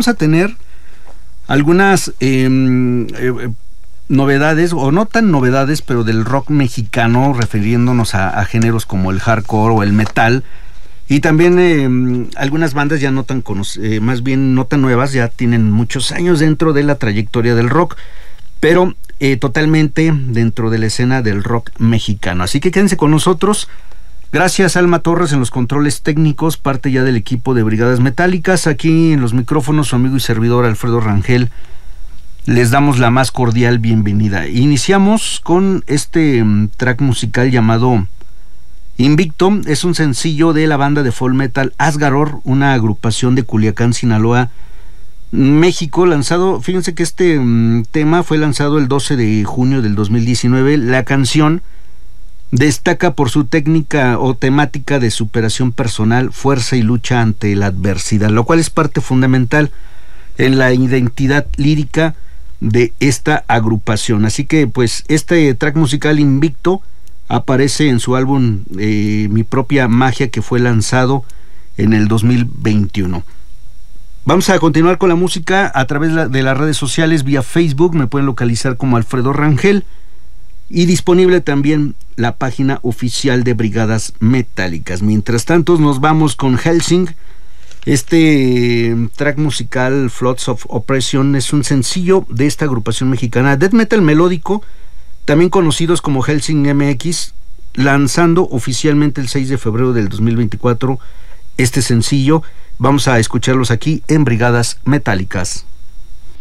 vamos a tener algunas novedades, o no tan novedades, pero del rock mexicano, refiriéndonos a géneros como el hardcore o el metal. Y también algunas bandas ya no tan más bien no tan nuevas, ya tienen muchos años dentro de la trayectoria del rock, pero totalmente dentro de la escena del rock mexicano. Así que quédense con nosotros. Gracias Alma Torres en los controles técnicos, parte ya del equipo de Brigadas Metálicas. Aquí en los micrófonos su amigo y servidor Alfredo Rangel. Les damos la más cordial bienvenida. Iniciamos con este track musical llamado Invicto. Es un sencillo de la banda de folk metal Asgaror, una agrupación de Culiacán, Sinaloa, México, lanzado. Fíjense que este tema fue lanzado el 12 de junio del 2019. La canción destaca por su técnica o temática de superación personal, fuerza y lucha ante la adversidad, lo cual es parte fundamental en la identidad lírica de esta agrupación. Así que pues este track musical Invicto aparece en su álbum Mi Propia Magia, que fue lanzado en el 2021. Vamos a continuar con la música a través de las redes sociales. Vía Facebook me pueden localizar como Alfredo Rangel, y disponible también la página oficial de Brigadas Metálicas. Mientras tanto nos vamos con Helsing. Este track musical Floods of Oppression es un sencillo de esta agrupación mexicana death metal melódico, también conocidos como Helsing MX, lanzando oficialmente el 6 de febrero del 2024 este sencillo. Vamos a escucharlos aquí en Brigadas Metálicas.